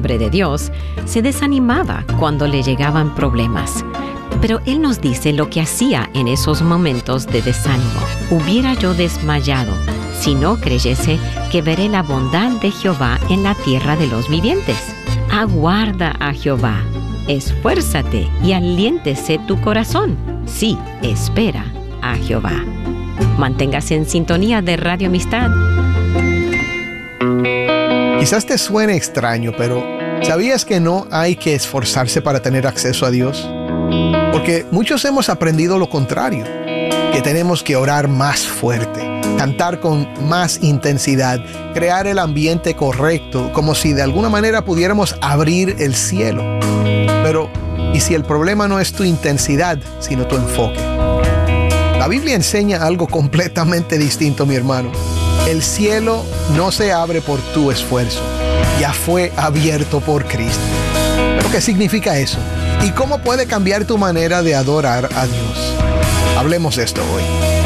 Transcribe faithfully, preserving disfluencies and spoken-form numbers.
hombre de Dios, se desanimaba cuando le llegaban problemas. Pero Él nos dice lo que hacía en esos momentos de desánimo. Hubiera yo desmayado si no creyese que veré la bondad de Jehová en la tierra de los vivientes. Aguarda a Jehová, esfuérzate y aliéntese tu corazón. Sí, espera a Jehová. Manténgase en sintonía de Radio Amistad. Quizás te suene extraño, pero ¿sabías que no hay que esforzarse para tener acceso a Dios? Porque muchos hemos aprendido lo contrario, que tenemos que orar más fuerte, cantar con más intensidad, crear el ambiente correcto, como si de alguna manera pudiéramos abrir el cielo. Pero, ¿y si el problema no es tu intensidad, sino tu enfoque? La Biblia enseña algo completamente distinto, mi hermano. El cielo no se abre por tu esfuerzo, ya fue abierto por Cristo. ¿Pero qué significa eso? ¿Y cómo puede cambiar tu manera de adorar a Dios? Hablemos de esto hoy.